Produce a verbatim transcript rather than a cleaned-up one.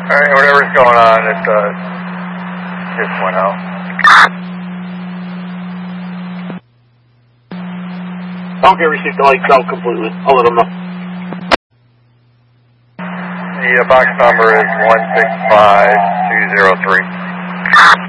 Alright, whatever's going on, it uh, just went out. Okay, received the lights out completely. I'll let them know. The uh, box number is one six five two zero three.